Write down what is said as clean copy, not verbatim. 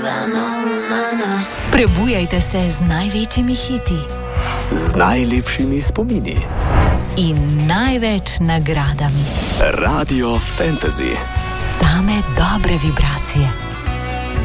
Prebujajte se z največjimi hiti, z najlepšimi spomini in največ nagradami. Radio Fantasy. Same dobre vibracije.